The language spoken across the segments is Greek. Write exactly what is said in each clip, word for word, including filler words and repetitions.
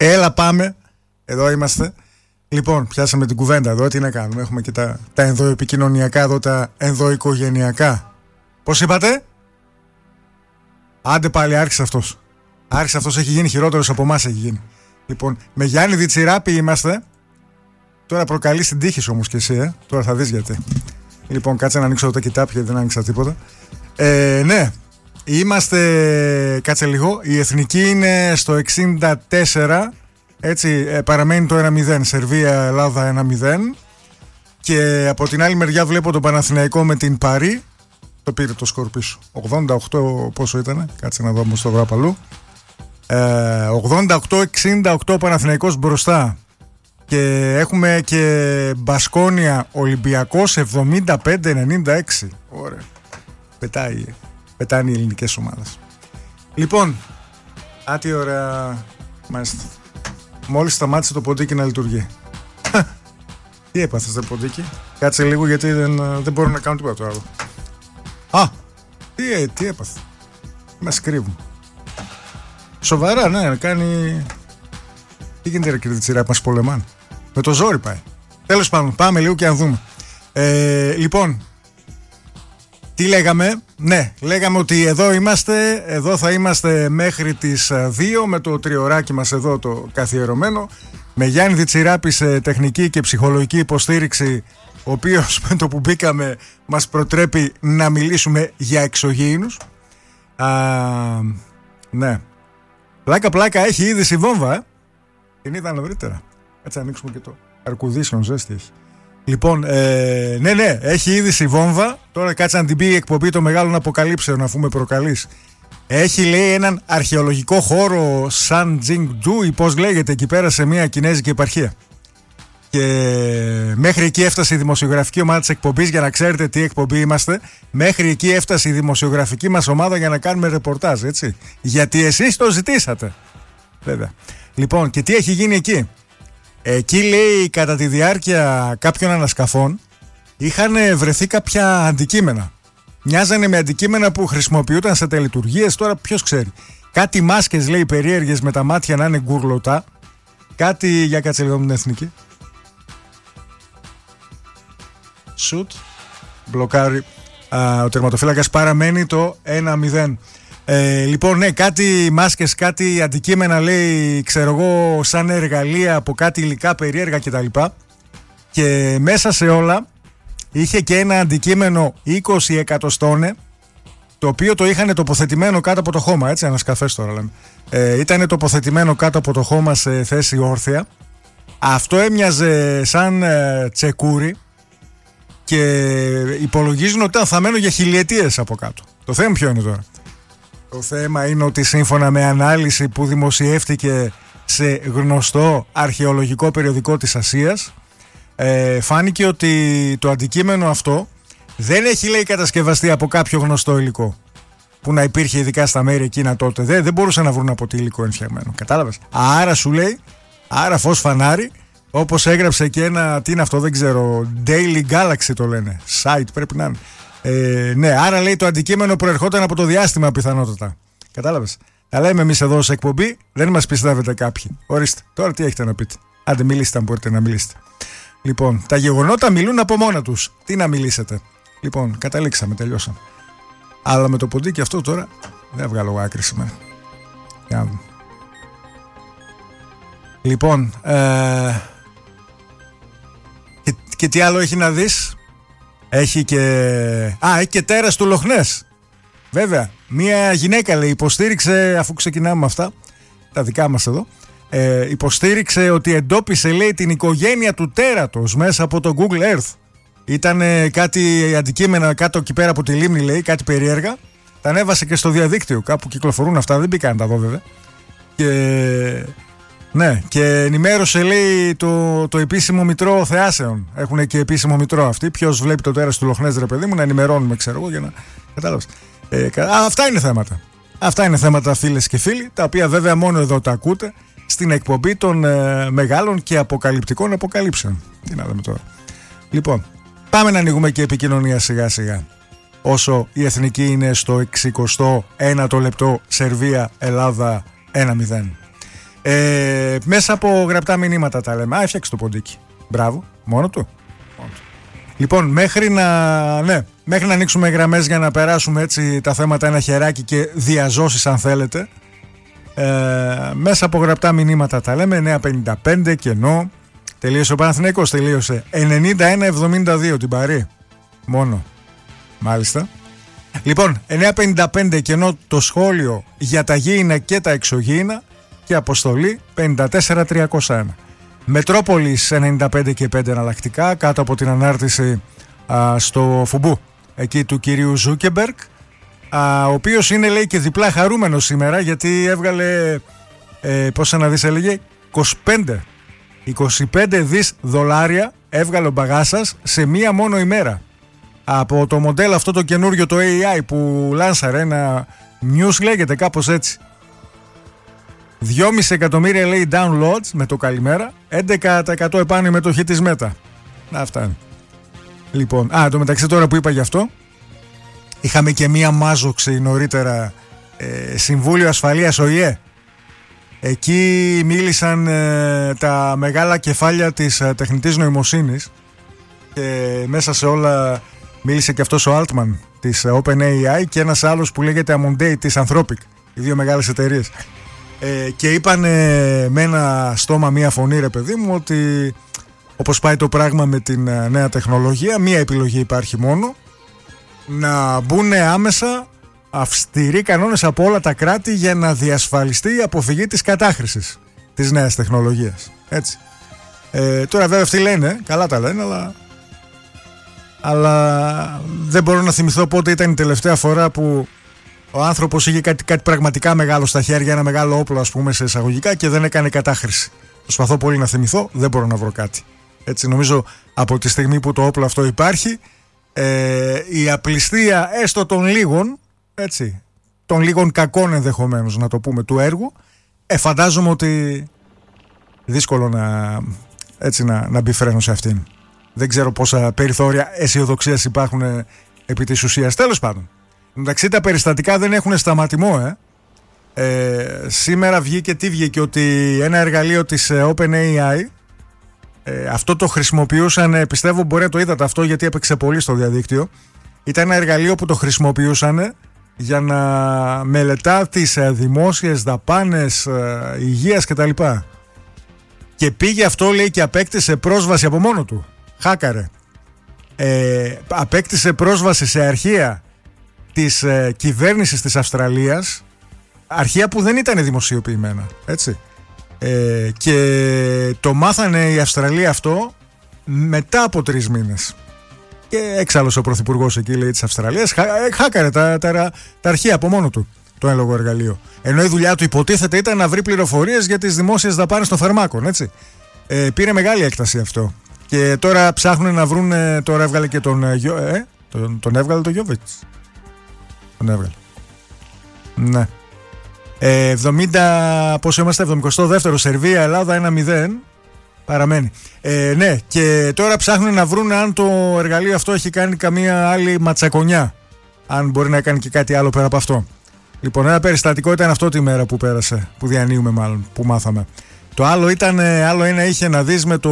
Έλα πάμε. Εδώ είμαστε. Λοιπόν, πιάσαμε την κουβέντα εδώ. Τι να κάνουμε. Έχουμε και τα, τα ενδοεπικοινωνιακά εδώ, τα ενδοοικογενειακά. Πώς είπατε? Άντε πάλι, άρχισε αυτός. Άρχισε αυτός, έχει γίνει χειρότερος από εμάς, έχει γίνει. Λοιπόν, με Γιάννη Διτσιράπη είμαστε. Τώρα προκαλείς την τύχη σου όμως και εσύ, ε. Τώρα θα δεις γιατί. Λοιπόν, κάτσε να ανοίξω τα κοιτάπια γιατί δεν άνοιξα τίποτα. Ε, ναι, είμαστε. Κάτσε λίγο. Η εθνική είναι στο εξήντα τέσσερα. Έτσι, ε, παραμένει το ένα μηδέν. Σερβία, Ελλάδα ένα μηδέν. Και από την άλλη μεριά βλέπω τον Παναθηναϊκό με την Παρί. Το πήρε το σκορ πίσω. ογδόντα οκτώ πόσο ήτανε? Κάτσε να δω όμως το βρω απαλού. Ε, ογδόντα οκτώ εξήντα οκτώ Παναθηναϊκός μπροστά. Και έχουμε και Μπασκόνια Ολυμπιακός εβδομήντα πέντε ενενήντα έξι. Ωραία. Πετάει. Πετάνε οι ελληνικές ομάδες. Λοιπόν, α, τι ωραία. Μάλιστα. Μόλις σταμάτησε το ποντίκι να λειτουργεί. Τι έπαθες το ποντίκι? Κάτσε λίγο γιατί δεν, δεν μπορώ να κάνω τίποτα το άλλο. Α, τι, τι έπαθε? Μας κρύβουν. Σοβαρά, ναι, κάνει. Τι γίνεται ρε κύριε Τσιράπη, μας πολεμάνε. Με το ζόρι πάει. Τέλος πάντων, πάμε λίγο και να δούμε. Ε, λοιπόν, τι λέγαμε? Ναι, λέγαμε ότι εδώ είμαστε, εδώ θα είμαστε μέχρι τις δύο με το τριωράκι μας εδώ το καθιερωμένο. Με Γιάννη Διτσιράπη σε τεχνική και ψυχολογική υποστήριξη, ο οποίος με το που μπήκαμε μας προτρέπει να μιλήσουμε για εξωγήινους. Α, ναι. Πλάκα πλάκα έχει είδηση βόμβα, ε. Την είδα νωρίτερα. Έτσι ανοίξουμε και το αρκουδίσιον, ζέστη έχει. Λοιπόν, ε, ναι, ναι, έχει είδηση βόμβα. Τώρα κάτσε να την πει η εκπομπή των μεγάλων αποκαλύψεων, αφού με προκαλείς. Έχει, λέει, έναν αρχαιολογικό χώρο Σαν Τζινγκ Ντου, ή πώς λέγεται, εκεί πέρα σε μια κινέζικη επαρχία. Και μέχρι εκεί έφτασε η δημοσιογραφική ομάδα της εκπομπής, για να ξέρετε τι εκπομπή είμαστε. Μέχρι εκεί έφτασε η δημοσιογραφική μας ομάδα για να κάνουμε ρεπορτάζ, έτσι. Γιατί εσείς το ζητήσατε. Βέβαια. Λοιπόν, και τι έχει γίνει εκεί? Εκεί, λέει, κατά τη διάρκεια κάποιων ανασκαφών είχαν βρεθεί κάποια αντικείμενα. Μοιάζανε με αντικείμενα που χρησιμοποιούνταν σε τελετουργίες. Τώρα ποιος ξέρει. Κάτι μάσκες, λέει, περίεργες με τα μάτια να είναι γκουρλωτά. Κάτι, για κάτσε λίγο με την εθνική. Σουτ. Μπλοκάρει. Α, ο τερματοφύλακας, παραμένει το ένα μηδέν. Ε, λοιπόν, ναι, κάτι μάσκες, κάτι αντικείμενα, λέει, ξέρω εγώ, σαν εργαλεία από κάτι υλικά περίεργα κτλ. Και μέσα σε όλα είχε και ένα αντικείμενο είκοσι εκατοστώνε, το οποίο το είχαν τοποθετημένο κάτω από το χώμα, έτσι, ανασκαφές τώρα λέμε. Ε, ήταν τοποθετημένο κάτω από το χώμα σε θέση όρθια. Αυτό έμοιαζε σαν ε, τσεκούρι και υπολογίζουν ότι ήταν θαμμένο για χιλιετίες από κάτω. Το θέμα ποιο είναι τώρα? Το θέμα είναι ότι σύμφωνα με ανάλυση που δημοσιεύτηκε σε γνωστό αρχαιολογικό περιοδικό της Ασίας, ε, φάνηκε ότι το αντικείμενο αυτό δεν έχει, λέει, κατασκευαστεί από κάποιο γνωστό υλικό που να υπήρχε ειδικά στα μέρη εκείνα τότε. Δεν, δεν μπορούσαν να βρουν από τι υλικό είναι φτιαγμένο. Κατάλαβες? Άρα σου λέει, άρα φως φανάρι, όπως έγραψε και ένα, τι είναι αυτό, δεν ξέρω, Daily Galaxy το λένε, site πρέπει να είναι. Ε, ναι, άρα, λέει, το αντικείμενο προερχόταν από το διάστημα πιθανότατα. Κατάλαβες? Τα λέμε εμείς εδώ σε εκπομπή, δεν μας πιστεύετε κάποιοι. Ορίστε, τώρα τι έχετε να πείτε? Άντε, μιλήστε αν μπορείτε να μιλήσετε. Λοιπόν, τα γεγονότα μιλούν από μόνα τους. Τι να μιλήσετε? Λοιπόν, καταλήξαμε, τελειώσαμε. Αλλά με το ποντίκι αυτό τώρα δεν βγάλω άκρη σήμερα. Για να δούμε. Λοιπόν, ε, και, και τι άλλο έχει να δεις? Έχει και... Α, έχει και τέρας του Λοχνές. Βέβαια, μία γυναίκα, λέει, υποστήριξε, αφού ξεκινάμε με αυτά, τα δικά μας εδώ, ε, υποστήριξε ότι εντόπισε, λέει, την οικογένεια του τέρατος μέσα από το Google Earth. Ήταν κάτι αντικείμενα κάτω εκεί πέρα από τη λίμνη, λέει, κάτι περίεργα. Τα ανέβασε και στο διαδίκτυο, κάπου κυκλοφορούν αυτά, δεν μπήκα να τα δω βέβαια. Και... ναι, και ενημέρωσε, λέει, το, το επίσημο μητρό θεάσεων. Έχουν και επίσημο μητρό αυτοί. Ποιος βλέπει το τέρας του Λοχνές, ρε παιδί μου, να ενημερώνουμε, ξέρω εγώ, για να κατάλαβες. Ε, α, αυτά είναι θέματα. Αυτά είναι θέματα, φίλες και φίλοι, τα οποία βέβαια μόνο εδώ τα ακούτε στην εκπομπή των ε, μεγάλων και αποκαλυπτικών αποκαλύψεων. Τι να δούμε τώρα. Λοιπόν, πάμε να ανοίγουμε και επικοινωνία σιγά σιγά. Όσο η εθνική είναι στο εξηκοστό ένατο λεπτό, Σερβία, Ελλάδα ένα μηδέν. Ε, μέσα από γραπτά μηνύματα τα λέμε. Α, έφτιαξε το ποντίκι. Μπράβο, μόνο του. Μόνο του. Λοιπόν, μέχρι να, ναι, μέχρι να ανοίξουμε γραμμές για να περάσουμε έτσι τα θέματα ένα χεράκι και διαζώσεις αν θέλετε. Ε, μέσα από γραπτά μηνύματα τα λέμε. εννιά πενήντα πέντε κενό. Τελείωσε ο Παναθηναϊκός, τελείωσε ενενήντα ένα εβδομήντα δύο την Παρί. Μόνο. Μάλιστα. Λοιπόν, εννιά πενήντα πέντε κενό το σχόλιο για τα γήινα και τα εξωγήινα και αποστολή πενήντα τέσσερα τριακόσια ένα. Μετρόπολης ενενήντα πέντε και πέντε εναλλακτικά κάτω από την ανάρτηση α, στο Φουμπού εκεί του κυρίου Ζούκεμπεργκ, ο οποίος είναι λέει και διπλά χαρούμενος σήμερα γιατί έβγαλε ε, πόσα να δεις έλεγε είκοσι πέντε δις δολάρια έβγαλε ο Μπαγάσας σε μία μόνο ημέρα από το μοντέλο αυτό το καινούριο το έι άι που λάνσαρε ένα news λέγεται κάπως έτσι. δυόμισι εκατομμύρια λέει downloads με το καλημέρα, έντεκα τοις εκατό επάνω η μετοχή της Meta. Να φτάνει. Λοιπόν, α, το μεταξύ τώρα που είπα γι' αυτό, είχαμε και μία μάζοξη νωρίτερα ε, Συμβούλιο Ασφαλείας ο ΙΕ. Εκεί μίλησαν ε, τα μεγάλα κεφάλια της ε, τεχνητής νοημοσύνης και μέσα σε όλα μίλησε και αυτός ο Altman της ε, OpenAI και ένας άλλος που λέγεται Amonday της Anthropic, οι δύο μεγάλες εταιρείες. Ε, και είπαν ε, με ένα στόμα μία φωνή ρε παιδί μου ότι όπως πάει το πράγμα με την ε, νέα τεχνολογία, μία επιλογή υπάρχει μόνο, να μπουν άμεσα αυστηροί κανόνες από όλα τα κράτη για να διασφαλιστεί η αποφυγή της κατάχρησης της νέας τεχνολογίας. Έτσι. Ε, τώρα βέβαια αυτοί λένε, καλά τα λένε, αλλά, αλλά δεν μπορώ να θυμηθώ πότε ήταν η τελευταία φορά που ο άνθρωπος είχε κάτι, κάτι πραγματικά μεγάλο στα χέρια, ένα μεγάλο όπλο ας πούμε σε εισαγωγικά και δεν έκανε κατάχρηση. Προσπαθώ πολύ να θυμηθώ, δεν μπορώ να βρω κάτι. Έτσι νομίζω από τη στιγμή που το όπλο αυτό υπάρχει, ε, η απληστία έστω των λίγων, έτσι, των λίγων κακών ενδεχομένως να το πούμε του έργου, ε, φαντάζομαι ότι δύσκολο να, έτσι, να, να μπει φρένο σε αυτήν. Δεν ξέρω πόσα περιθώρια αισιοδοξίας υπάρχουν ε, επί της ουσίας. Τέλος πάντων. Εντάξει, τα περιστατικά δεν έχουν σταματημό. Ε. Ε, σήμερα βγήκε, τι βγήκε, ότι ένα εργαλείο της OpenAI, ε, αυτό το χρησιμοποιούσαν, ε, πιστεύω μπορεί να το είδατε αυτό γιατί έπαιξε πολύ στο διαδίκτυο. Ήταν ένα εργαλείο που το χρησιμοποιούσαν για να μελετά τις ε, δημόσιες δαπάνες ε, υγείας κτλ. Και πήγε αυτό λέει και απέκτησε πρόσβαση από μόνο του. Χάκαρε. Ε, απέκτησε πρόσβαση σε αρχεία της ε, κυβέρνησης της Αυστραλίας, αρχεία που δεν ήταν δημοσιοποιημένα, έτσι. Ε, και το μάθανε οι Αυστραλοί αυτό μετά από τρεις μήνες. Και έξαλλος ο πρωθυπουργός εκεί λέει της Αυστραλίας, χα, ε, χάκαρε τα, τα, τα, τα αρχεία από μόνο του το έλογο εργαλείο. Ενώ η δουλειά του υποτίθεται ήταν να βρει πληροφορίες για τις δημόσιες δαπάνες των φαρμάκων, έτσι. Ε, πήρε μεγάλη έκταση αυτό. Και τώρα ψάχνουν να βρουν, τώρα έβγαλε και τον, ε, τον, τον έβγαλε το Γιώβιτς. Τον έβγαλε. Ναι. Ε, εβδομήντα, πόσο είμαστε, εβδομήντα δύο Σερβία, Ελλάδα ένα μηδέν. Παραμένει. Ε, ναι, και τώρα ψάχνουν να βρουν αν το εργαλείο αυτό έχει κάνει καμία άλλη ματσακονιά. Αν μπορεί να κάνει και κάτι άλλο πέρα από αυτό. Λοιπόν, ένα περιστατικό ήταν αυτό τη μέρα που πέρασε, που διανύουμε μάλλον, που μάθαμε. Το άλλο ήταν, άλλο ένα είχε να δεις με το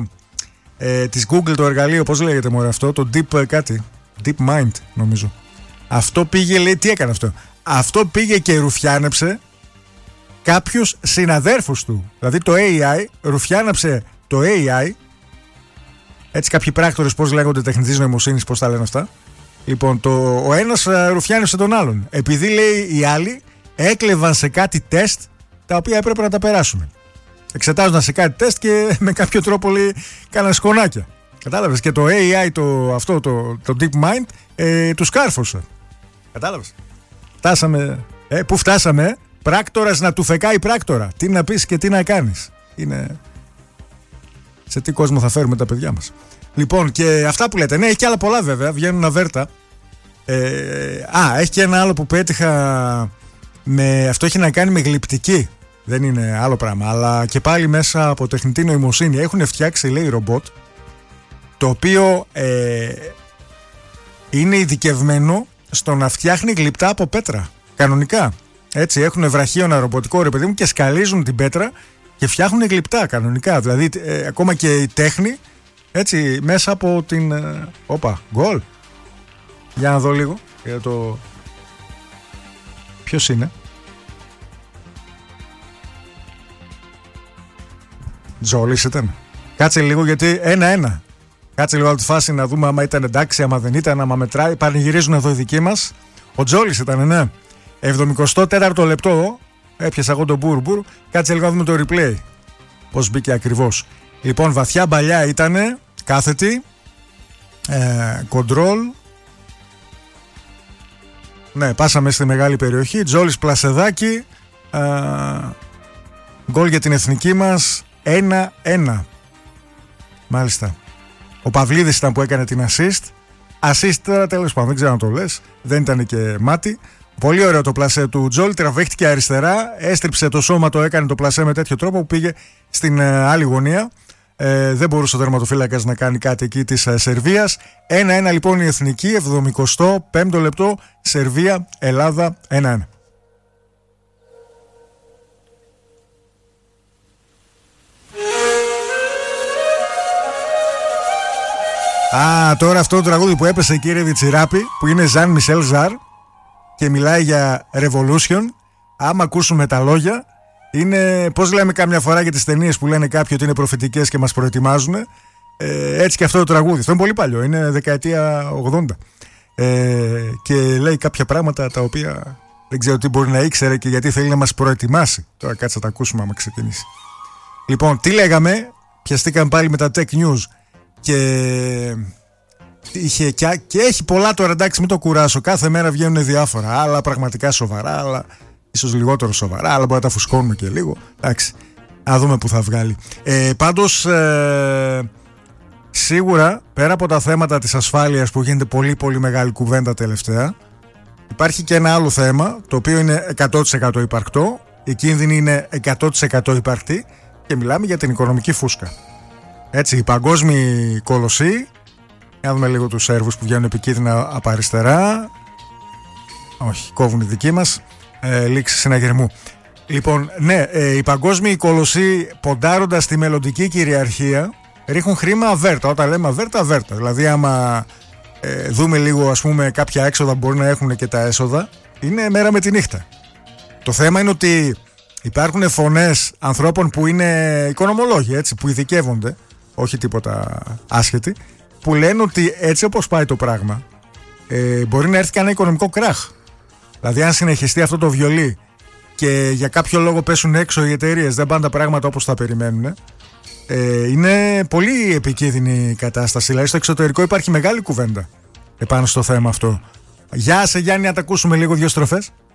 ε, της Google το εργαλείο, πώς λέγεται μωρέ αυτό, το Deep κάτι, Deep Mind νομίζω. Αυτό πήγε, λέει, τι έκανε αυτό. Αυτό πήγε και ρουφιάνεψε κάποιους συναδέρφους του. Δηλαδή το έι άι ρουφιάνεψε το έι άι, έτσι κάποιοι πράκτορες πώς λέγονται τεχνητής νοημοσύνης, πώς τα λένε αυτά. Λοιπόν, το, ο ένας ρουφιάνεψε τον άλλον. Επειδή λέει οι άλλοι έκλεβαν σε κάτι τεστ τα οποία έπρεπε να τα περάσουν. Εξετάζονταν σε κάτι τεστ και με κάποιο τρόπο λέει κάναν σκονάκια. Κατάλαβες, και το έι άι το, αυτό, το, το Deep Mind ε, τους κάρφωσε. Κατάλαβες. Φτάσαμε, ε, πού φτάσαμε, πράκτορας να του φεκάει πράκτορα. Τι να πεις και τι να κάνεις. Είναι... σε τι κόσμο θα φέρουμε τα παιδιά μας. Λοιπόν, και αυτά που λέτε, ναι, έχει και άλλα πολλά βέβαια, βγαίνουν αβέρτα. Ε, α, έχει και ένα άλλο που πέτυχα, με, αυτό έχει να κάνει με γλυπτική. Δεν είναι άλλο πράγμα, αλλά και πάλι μέσα από τεχνητή νοημοσύνη έχουν φτιάξει, λέει, ρομπότ, το οποίο ε, είναι ειδικευμένο στο να φτιάχνει γλυπτά από πέτρα. Κανονικά. Έτσι, έχουν βραχίωνα ρομποτικό, ρε παιδί μου, και σκαλίζουν την πέτρα και φτιάχνουν γλυπτά κανονικά. Δηλαδή, ε, ακόμα και η τέχνη, έτσι, μέσα από την. Ε, όπα, γκολ. Για να δω λίγο. Για το... Ποιος είναι? Τζόλης ήταν. Κάτσε λίγο γιατί ένα-ένα. Κάτσε λίγο από τη φάση να δούμε άμα ήταν εντάξει, άμα δεν ήταν, άμα μετράει. Πανηγυρίζουν εδώ οι δικοί μας. Ο Τζόλης ήταν, ναι. εβδομηκοστό τέταρτο λεπτό. Έπιασα εγώ τον μπουρ-μπουρ. Κάτσε λίγο να δούμε το replay. Πώς μπήκε ακριβώς. Λοιπόν, βαθιά μπαλιά ήτανε. Κάθετη. Κοντρόλ. Ε, ναι, πάσαμε στη μεγάλη περιοχή. Τζόλης Πλασεδάκη. Γκολ για την εθνική μας. ένα-ένα. Μάλιστα. Ο Παυλίδης ήταν που έκανε την assist. Assist τώρα τέλος πάντων, δεν ξέρω να το λες. Δεν ήταν και μάτι. Πολύ ωραίο το πλασέ του Τζόλ. Τραβήχτηκε αριστερά. Έστριψε το σώμα, το έκανε το πλασέ με τέτοιο τρόπο που πήγε στην ε, άλλη γωνία. Ε, δεν μπορούσε ο τερματοφύλακας να κάνει κάτι εκεί της ε, Σερβίας. ένα-ένα λοιπόν η εθνική. εβδομηκοστό πέμπτο λεπτό. Σερβία, Ελλάδα ένα-ένα. Α, τώρα αυτό το τραγούδι που έπεσε, κύριε Βιτσιράπη, που είναι Ζαν Μισελ Ζαρ και μιλάει για Revolution. Άμα ακούσουμε τα λόγια, είναι, πώς λέμε κάμια φορά για τις ταινίες που λένε κάποιοι ότι είναι προφητικές και μας προετοιμάζουν. Ε, έτσι και αυτό το τραγούδι. Αυτό είναι πολύ παλιό, είναι δεκαετία ογδόντα. Ε, και λέει κάποια πράγματα τα οποία δεν ξέρω τι μπορεί να ήξερε και γιατί θέλει να μας προετοιμάσει. Τώρα κάτσε να τα ακούσουμε άμα ξεκινήσει. Λοιπόν, τι λέγαμε, πιαστήκαμε πάλι με τα tech news. Και, είχε, και, και έχει πολλά τώρα, εντάξει, μην το κουράσω. Κάθε μέρα βγαίνουν διάφορα. Άλλα πραγματικά σοβαρά, άλλα ίσως λιγότερο σοβαρά. Άλλα μπορεί να τα φουσκώνουμε και λίγο. Εντάξει, να δούμε που θα βγάλει. ε, Πάντως ε, σίγουρα πέρα από τα θέματα της ασφάλειας που γίνεται πολύ πολύ μεγάλη κουβέντα τελευταία, υπάρχει και ένα άλλο θέμα το οποίο είναι εκατό τοις εκατό υπαρκτό. Οι κίνδυνοι είναι εκατό τοις εκατό υπαρκτοί και μιλάμε για την οικονομική φούσκα. Έτσι, οι παγκόσμιοι κολοσσοί. Να δούμε λίγο τους Σέρβους που βγαίνουν επικίνδυνα από αριστερά. Όχι, κόβουν οι δικοί μας. ε, Λήξη συναγερμού. Λοιπόν, ναι, ε, οι παγκόσμιοι κολοσσοί, ποντάροντας τη μελλοντική κυριαρχία, ρίχνουν χρήμα αβέρτα. Όταν λέμε αβέρτα, αβέρτα. Δηλαδή άμα ε, δούμε λίγο, ας πούμε, κάποια έξοδα που μπορεί να έχουν και τα έσοδα, είναι μέρα με τη νύχτα. Το θέμα είναι ότι υπάρχουν φωνές ανθρώπων που είναι οικονομολόγοι, έτσι, που ειδικεύονται, όχι τίποτα άσχετοι, που λένε ότι έτσι όπως πάει το πράγμα, ε, μπορεί να έρθει και ένα οικονομικό κράχ. Δηλαδή αν συνεχιστεί αυτό το βιολί και για κάποιο λόγο πέσουν έξω οι εταιρείες, δεν πάνε τα πράγματα όπως θα περιμένουν, ε, είναι πολύ επικίνδυνη η κατάσταση. Δηλαδή στο εξωτερικό υπάρχει μεγάλη κουβέντα επάνω στο θέμα αυτό. Γεια σε Γιάννη, να τα ακούσουμε λίγο δύο στροφές.